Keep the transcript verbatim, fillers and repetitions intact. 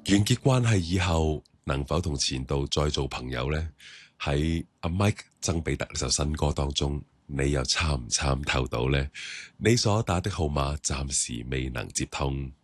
完結關係以後，能否同前度再做朋友呢？喺阿 Mike 曾比特呢首新歌當中，你又參唔參透到呢？你所打的號碼暫時未能接通。